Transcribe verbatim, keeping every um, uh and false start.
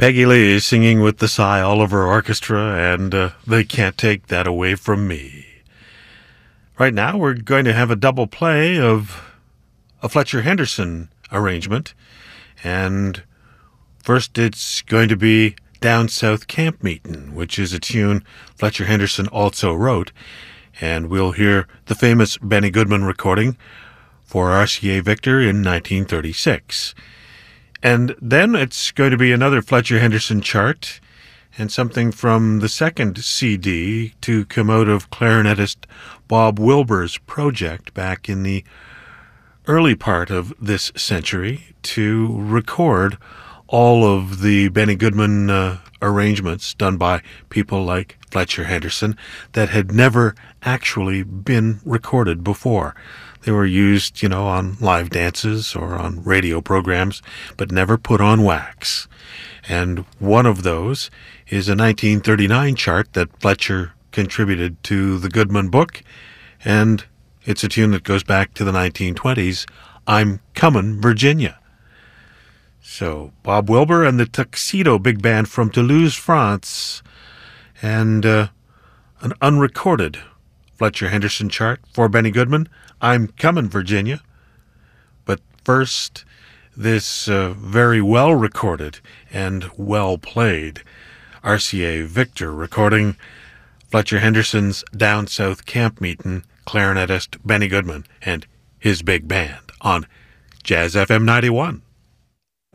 Peggy Lee singing with the Cy Oliver Orchestra, and uh, they can't take that away from me. Right now, we're going to have a double play of a Fletcher Henderson arrangement, and first it's going to be Down South Camp Meetin', which is a tune Fletcher Henderson also wrote, and we'll hear the famous Benny Goodman recording for R C A Victor in nineteen thirty-six. And then it's going to be another Fletcher Henderson chart, and something from the second C D to come out of clarinetist Bob Wilbur's project back in the early part of this century to record all of the Benny Goodman uh, arrangements done by people like Fletcher Henderson that had never actually been recorded before. They were used, you know, on live dances or on radio programs, but never put on wax. And one of those is a nineteen thirty-nine chart that Fletcher contributed to the Goodman book, and it's a tune that goes back to the nineteen twenties, I'm Comin', Virginia. So, Bob Wilbur and the Tuxedo Big Band from Toulouse, France, and uh, an unrecorded Fletcher Henderson chart for Benny Goodman, I'm Comin', Virginia. But first, this uh, very well-recorded and well-played R C A Victor recording Fletcher Henderson's Down South Camp Meetin', clarinetist Benny Goodman and his big band on Jazz F M ninety-one.